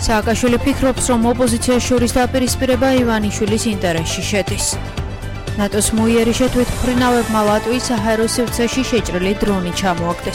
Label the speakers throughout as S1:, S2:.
S1: სააკაშვილი ფიქრობს, რომ ოპოზიციას შორის დაპირისპირება ივანიშვილის ინტერესში შედის. ნატოს მოიერი შეთვითმფრინავებმა ლატვიის საჰაერო სივრცეში შეჭრილი დრონი ჩამოაგდეს.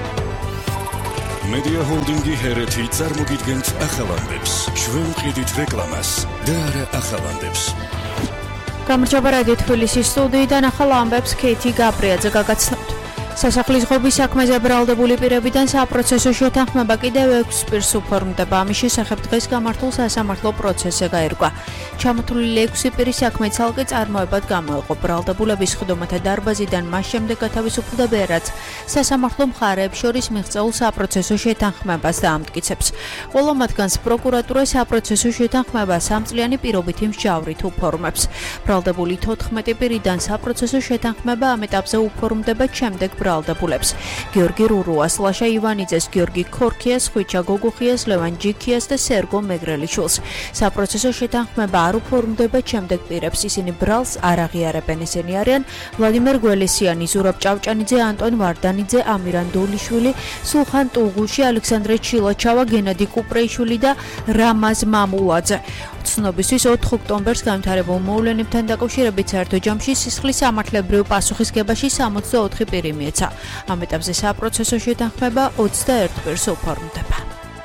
S2: მედია ჰოლდინგი ჰერეთი წარმოგიდგენთ ახალანდებს. ჩვენ ვყიდით რეკლამას და არა ახალანდებს.
S1: გამარჯობა რადიო თბილისის სტუდიიდან ახალ ამბებს ქეთი გაბრიაძე გაგაცნობთ. სასახლის ღობის საქმეზე ბრალდებული პირებიდან საპროცესო შეთანხმება კიდევ 6 პირს უფორმდება. ამის შესახებ დღეს გამართულ სასამართლო პროცესზე გაირკვა. ჩამოთვლილი 6 პირის საქმე ცალკე წარმოებად გამოეყო. ბრალდებულების სხდომათა დარბაზიდან მას შემდეგ გათავისუფლდება, რაც სასამართლო მხარეებს შორის მიღწეულ საპროცესო შეთანხმებას დაამტკიცებს. ყველა მათგანს პროკურატურა საპროცესო შეთანხმებას 3 წლიანი პირობითი მსჯავრით უფორმებს. ბრალდებული 14 პირიდან საპროცესო შეთანხმება ამ ეტაპზე უფორმდება შემდეგ ბრალდებულებს. გიორგი რურუას, ლაშა ივანიძეს, გიორგი ქორქიას, ხვიჩა გოგუხიას, ლევან ჯიქიას და სერგო მეგრელიშვილს. საპროცესო შეთანხმება არ უფორმდება შემდეგ პირებს. ისინი ბრალს არ აღიარებენ. ესენი არიან ვლადიმერ გველესიანი, ზურაბ ჭავჭანიძე, ანტონ ვარდანიძე, ამირან დოლიშვილი, სულხან ტუღუში, ალექსანდრე ჩილაჩავა, გენადი კუპრეიშვილი და რამაზ მამულაძე. ცნობისთვის 4 ოქტომბერს განვითარებულ მოვლენებთან დაკავშირებით საერთო ჯამში სისხლის სამართლებრივ პასუხისგებაში 64 პირი მიეცა. ამ ეტაპზე საპროცესო შეთანხმება 21 პირს უფორმდება.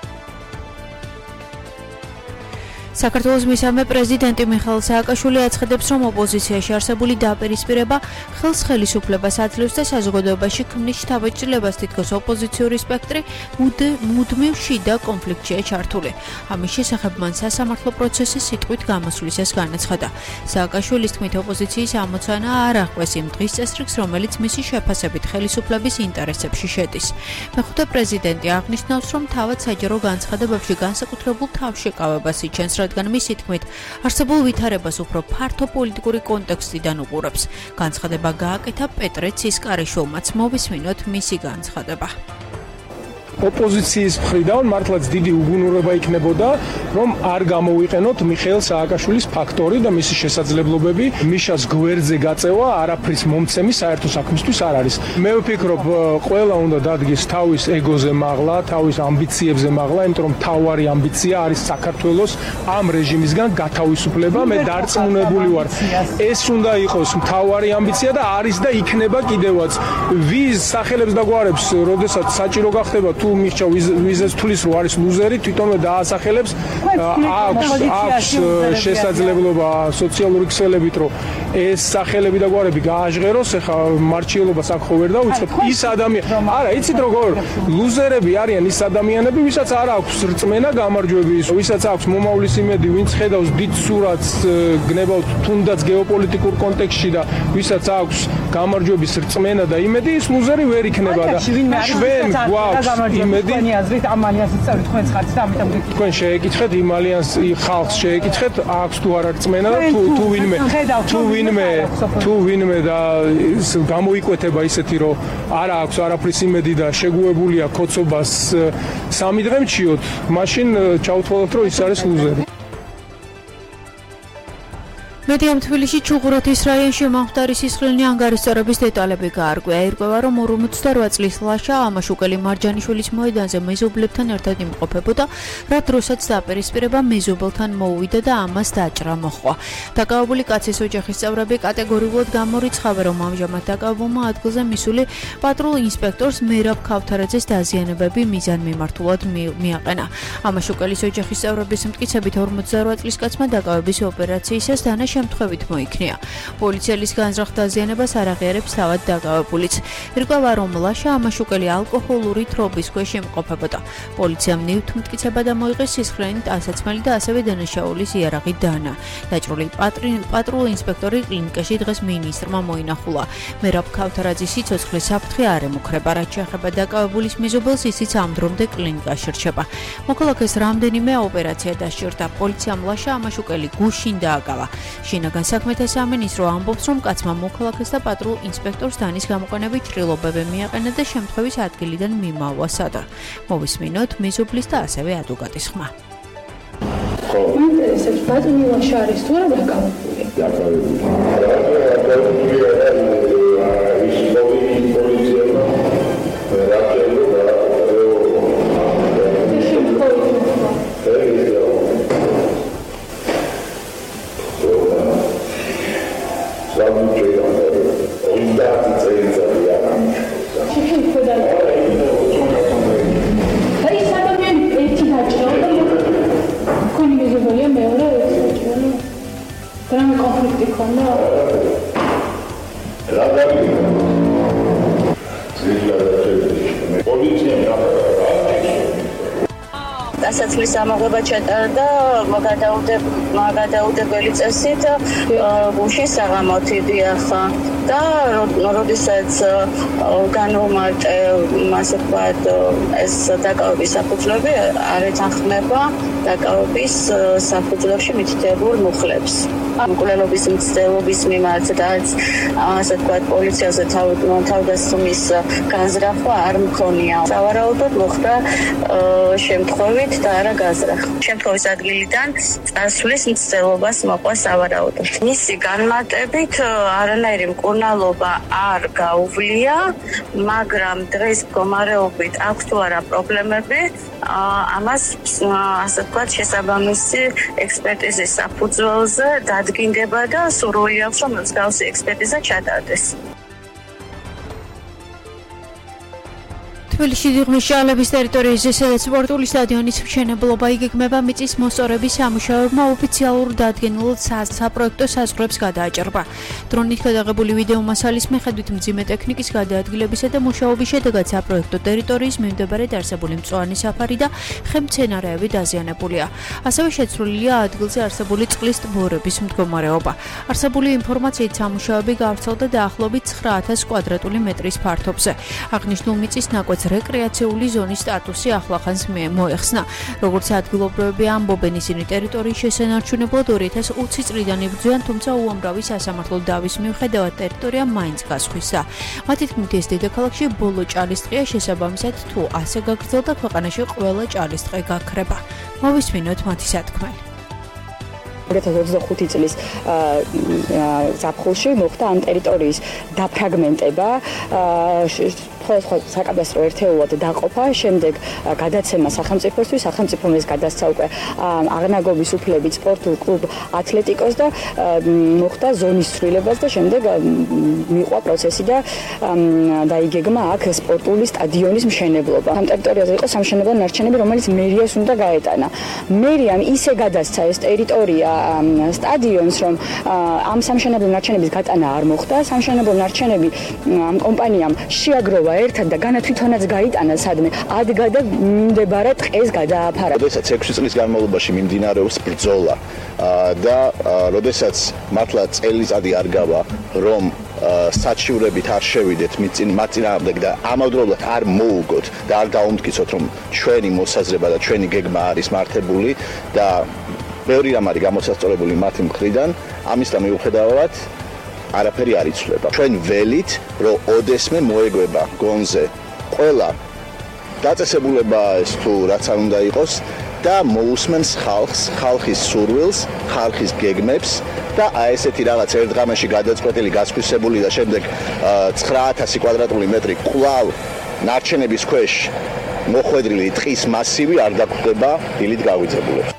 S1: საქართველოს მესამე პრეზიდენტი მიხეილ სააკაშვილი აცხადებს, რომ ოპოზიციაში არსებული დაპირისპირება ხელს ხელისუფლებას აძლევს და საზოგადოებაში ქმნის შთაბეჭდილებას, თითქოს ოპოზიციური სპექტრი მუდმივ შიდა კონფლიქტშია ჩართული. ამის შესახებ მან სასამართლო პროცესის სიტყვით გამოსვლისას განაცხადა. სააკაშვილის თქმით, ოპოზიციის ამოცანა არ აღკვეს იმ დღის წესრიგს, რომელიც მისი შეფასებით ხელისუფლების ინტერესებში შედის. მეხუთე პრეზიდენტი აღნიშნავს, რომ თავად საჯარო განცხადებებში განსაკუთრებულ თავშეკავებას იჩენს, რადგან მისი თქმით, არსებულ ვითარებას უფრო ფართო პოლიტიკური კონტექსტიდან უყურებს. განცხადება გააკეთა პეტრე ცისკარიშვილმაც. მოვისმინოთ მისი განცხადება.
S3: ოპოზიციის მხრიდან მართლაც დიდი უგუნურება იქნებოდა, რომ არ გამოვიყენოთ მიხეილ სააკაშვილის ფაქტორი და მისი შესაძლებლობები. მიშას გვერდზე გაწევა არაფრის მომცემი საერთო საქმისთვის არ არის. მე ვფიქრობ, ყველა უნდა დადგეს თავის ეგოზე მაღლა, თავის ამბიციებზე მაღლა, იმიტომ რომ თავარი ამბიცია არის საქართველოს ამ რეჟიმისგან გათავისუფლება. მე დარწმუნებული ვარ, ეს უნდა იყოს თავარი ამბიცია და არის და იქნება კიდევაც. ვის სახელებს და გვარებს, როდესაც საჭირო გახდება თუ მიხჩა ვიზეს თulis რო არის ლუზერი, თვითონვე დაასახელებს, აქვს შესაძლებლობა სოციალური ქსელებით, რომ ეს სახელები და გვარები გააჟღეროს, ეხა მარჩიელობას აქ ხო ვერ დავიწყებ. ის ადამიანი, არა, იცით როგორ ლუზერები არიან ის ადამიანები, ვისაც არ აქვს რწმენა გამარჯვების, ვისაც აქვს მომავლის იმედი, ვინც ხედავს დიდ სურათს, გნებავთ თუნდაც გეოპოლიტიკურ კონტექსტში და ვისაც აქვს გამარჯვების რწმენა და იმედი, ის ლუზერი ვერ იქნება და ჩვენ გვაქვს იმედი,
S4: თქვენი აზრით ამ ალიანსის წევრი თქვენს ხართ და ამიტომ
S3: თქვენ შეეკითხეთ იმ ალიანს ხალხს შეეკითხეთ, აქვს თუ არ არის რწმენა და თუ ვინმე და გამოიკვეთება ისეთი, რომ არა აქვს არაფრის იმედი და შეგუებულია ქოცობას 3 დღე მჩიოთ, მაშინ ჩავთვალოთ, რომ ის არის ლუზერი.
S1: მედიამ თბილისში ჩუღურეთის რაიონში მომხდარი სისხლიანი ანგარიშწორების დეტალები გაარკვია. ირკვევა, რომ 48 წლის ლაშა ამაშუკელი მარჯანიშვილის მოედანზე მეზობლებთან ერთად იმყოფებოდა, რა დროსაც დაპირისპირება მეზობელთან მოუვიდა და ამას დაჭრა მოჰყვა. დაკავებული კაცის ოჯახის წევრები კატეგორიულად გამორიცხავენ, რომ ამჟამად დაკავებულმა ადგილზე მისული პატრულ ინსპექტორს მერაბ ქავთარაძეს დაზიანებები მიზანმიმართულად მიაყენა. ამაშუკელის ოჯახის წევრების მტკიცებით 48 წლის კაცმა დაკავების ოპერაციისას დანა შემთხვევით მოიქნია. პოლიციელის განზრახ დაზიანებას არ აღიარებს თავად დაკავებულიც. ირკვევა, რომ ლაშა ამაშუკელი ალკოჰოლური თრობის ქვეშ იმყოფებოდა. პოლიციამ ნივთმტკიცება მოიღეს სისხლიანი ტანსაცმელი და ასევე დანაშაულის იარაღი დანა. დაჭრული პატრულ ინსპექტორი კლინიკაში დღეს მინისტრმა მოინახულა. მერაბ ქავთარაძის სიცოცხლის საფრთხე არ ემუქრება, რაც შეეხება დაკავებულის მეზობელს, ისიც ამ დრომდე კლინიკაში რჩება. მოქალაქეს რამდენიმე ოპერაცია დასჭირდა. პოლიციამ ლაშა ამაშუკელი გუშინ დააკავა. შინაგან საქმეთა სამინისტრო ამბობს, რომ კაცმა მოქალაქეს და პატრულ ინსპექტორს დანის გამოყენებით ჭრილობები მიაყენა და შემთხვევის ადგილიდან მიმავლა სადრ. მოვისმინოთ მეზობლის და ასევე ადვოკატის ხმა.
S5: ინტერესებს პატრული ლაშა არის თუ არა დაკავებული? დაკავებული. იქონდა?
S6: დასაცლის ამოღება ჩატარდა გადაუდებელი წესით გუშინ საღამოთი დიახა და როდესაც განვუმარტე ასე ვთქვათ ეს დაკავების საფუძვლები არ ეთანხმება დაკავების საფუძვლებში მითითებულ მუხლებს. მკვლელობის მცდელობის მიმართ და ასე ვთქვათ პოლიციაზე თავდასხმის განზრახვა არ მქონია. სავარაუდოდ მოხდა შემთხვევით და არა გაზრახვა. შემთხვევის ადგილიდან წასვლის მცდელობას მოყვა სავარაუდოდ. მისი განმარტებით არანაირი მკურნალობა არ გაუვლია, მაგრამ დღეს მდგომარეობით აქვს თუ არა პრობლემები, ამას ასე ვთქვათ შესაბამისი ექსპერტიზის საფუძველზე დადგინდება და სურვილი აქვს რომ მსგავსი ექსპერტიზა ჩატარდეს.
S1: თბილისში დიღმის ჭალების ტერიტორიაზე, სადაც სპორტული სტადიონის მშენებლობა იგეგმება, მიწის მოსწორების სამუშაოებმა ოფიციალურ დადგენილ საპროექტო საზღვრებს გადააჭრა. დრონით გადაღებული ვიდეო მასალის მიხედვით მძიმე ტექნიკის გადაადგილებისა და მუშაობის შედეგად საპროექტო ტერიტორიის მიმდებარედ არსებული მწვანე საფარი და ხემცენარეები დაზიანებულია. ასევე შეცვლილია ადგილზე არსებული წყლის ტბორების მდგომარეობა. არსებული ინფორმაციით სამუშაოები გავრცელდა დაახლოებით 9000 კვადრატული მეტრის ფართობზე. აღნიშნულ მიწის ნაკვეთს რეკრეაციული ზონის სტატუსი ახლახანს მოეხსნა. როგორც ადგილობრივები ამბობენ, ისინი ტერიტორიის შესანარჩუნებლად 2020 წლიდან იბრძვიან, თუმცა უამრავი სასამართლო დავის მიუხედავად ტერიტორია მაინც გასხვისდა. მათი თქმით, ეს დედაქალაქში ბოლო ჭალისწყლია, შესაბამისად თუ ასე გაგრძელდა, ქვეყანაში ყველა ჭალისწყლი გაქრება. მოვისმინოთ მათი სათქმელი.
S7: 2025 წლის ზაფხულში მოხდა ამ ტერიტორიის დაფრაგმენტება, სხვა საკადასტრო ერთეულად დაყოფა, შემდეგ გადაცემა სახელმწიფოსთვის, სახელმწიფომ ეს გადასცა უკვე აღნაგობის უფლებით სპორტულ კლუბ ათლეტიკოს და მოხდა ზონის ცვლილებას და შემდეგ მიყვა პროცესი და დაიგეგმა აქ სპორტული სტადიონის მშენებლობა. ამ ტერიტორიაზე იყო სამშენებლო ნარჩენები, რომელიც მერიას უნდა გაეტანა. მერიამ ისე გადასცა ეს ტერიტორია სტადიონს, რომ ამ სამშენებლო ნარჩენების გატანა არ მოხდა. სამშენებლო ნარჩენები ამ კომპანიამ შეაგროვა ერთად და განა თვითონაც გაიტანა სადმე ადგა და მიმდებარე ტყეს გადააფარა.
S8: როდესაც 6 წლის განმავლობაში მიმდინარეობს ბრძოლა და როდესაც მართლა წელიწადი არ გავა, რომ საჩივრებით არ შევიდეთ მათ წინააღმდეგ და ამავდროულად არ მოუგოთ და არ დაუმტკიცოთ, რომ ჩვენი მოსაზრება და ჩვენი გეგმა არის მართებული და ბევრი რამ არის გამოსასწორებული მათი მხრიდან, ამისთან მიუხედავად არაფერი არ იცვლება. ჩვენ ველით, რომ ოდესმე მოეგვება გონზე ყველა დაწესებულება ეს თუ რაც არ უნდა იყოს და მოусმენს ხალხს, ხალხის სურვილს, ხალხის გეგმებს და აი ესეთი რაღაც ერთ ღამეში გადაწყვეტილი, გასხვისებული და შემდეგ 9000 კვადრატული მეტრი კვლავ ნარჩენების ქვეშ მოხვედრილი ტყის მასივი არ დაგვხვდება დილით გაგვიძებულებს.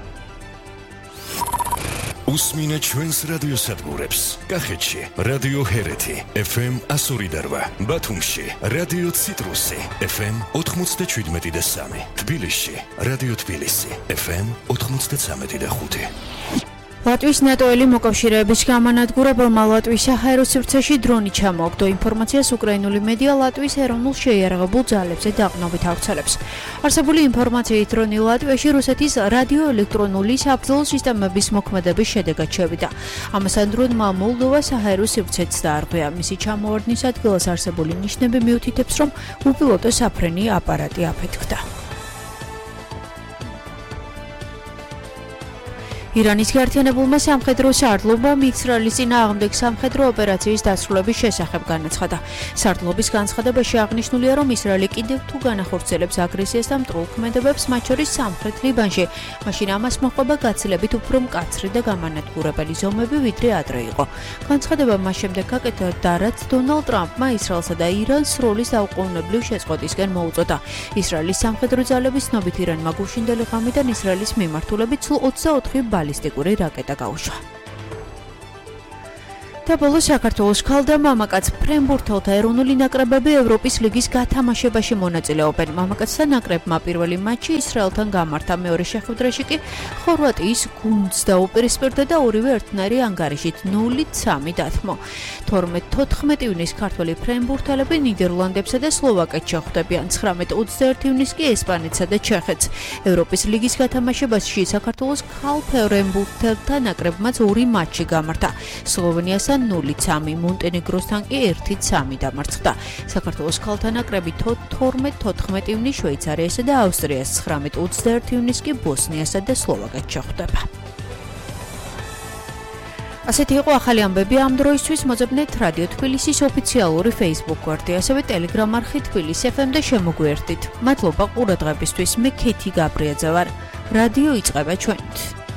S2: უსმინე ჩვენს რადიოსადგურებს. კახეთში რადიო ჰერეთი FM 102.8, ბათუმში რადიო ციტრუსი FM 97.3, თბილისში რადიო თბილისი FM 93.5.
S1: ლატვიის ნატოელი მოკავშირეების გამანადგურებელმა ლატვიის საჰაერო სივრცეში დრონი ჩამოაგდო. ინფორმაციას უკრაინული მედია ლატვიის ეროვნულ შეიარაღებულ ძალებზე დაყრდნობით ავრცელებს. არსებული ინფორმაციით დრონი ლატვიაში რუსეთის რადიოელექტრონული საბრძოლო სისტემების მოქმედების შედეგად შევიდა. ამასთან დრონმა მოლდოვას საჰაერო სივრცეც დაარღვია. მისი ჩამოვარდნის ადგილას არსებული ნიშნები მიუთითებს, რომ უპილოტო საფრენი აპარატი აფეთქდა. ირანის გაერთიანებულმა სამხედრო სარდლობამ ისრაელის წინააღმდეგ სამხედრო ოპერაციის დასრულების შესახებ განაცხადა. სარდლობის განცხადებაში აღნიშნულია, რომ ისრაელი კიდევ თუ განახორციელებს აგრესიას და მტრულ ქმედებებს, მათ შორის სამხრეთ ლიბანში, მაშინ ამას მოჰყვება გაცილებით უფრო მკაცრი და გამანადგურებელი ზომები, ვიდრე ადრე იყო. განცხადება მას შემდეგ გაკეთდა და რაც დონალდ ტრამპმა ისრაელსა და ირანს სროლის დაუყოვნებლივ შეწყვეტისკენ მოუწოდა. ისრაელის სამხედრო ძალების ცნობით ირანმა გუშინდელი ღამიდან ისრაელის მიმართულებით სულ 24 ბალისტიკური რაკეტა გაუშვა. და ბოლოს საქართველოს ქალ და მამაკაც ფრენბურთელთა ეროვნული ნაკრებები ევროპის ლიგის გათამაშებაში მონაწილეობენ. მამაკაცთა ნაკრებმა პირველი მატჩი ისრაელთან გამართა, მეორე შეხვედრაში კი ხორვატიის გუნდს დაუპირისპირდა და ორივე ერთნაირი ანგარიშით 0-3 დათმო. 12-14 ივნის ქართველი ფრენბურთელები ნიდერლანდებსა და სლოვაკეთს შეხვდებიან. 19-21 ივნის კი ესპანეთსა და ჩეხეთს. ევროპის ლიგის გათამაშებაში საქართველოს ქალ ფრენბურთელთა ნაკრებმაც 2 მატჩი გამართა. სლოვენიასთან 0-3, მონტენეგროსთან კი 1-3 დამარცხდა. საქართველოს ქალთა ნაკრები 12-14 ივნის შვეიცარიასა და ავსტრიას, 19-21 ივნის კი ბოსნიასა და სლოვაკეთს შეხვდება. ასეთი იყო ახალი ამბები ამ დროისთვის. მოძებნეთ რადიო თბილისის ოფიციალური Facebook გვერდი, ასევე Telegram არხი თბილისი FM და შემოგვიერთდით. მადლობა ყურადღებისთვის. მე ქეთი გაბრიაძე ვარ. რადიო იწყება ჩვენით.